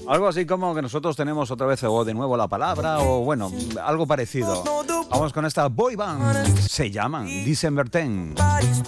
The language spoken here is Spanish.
Algo así como que nosotros tenemos otra vez o de nuevo la palabra o bueno, algo parecido. Vamos con esta boy band. Se llaman December 10.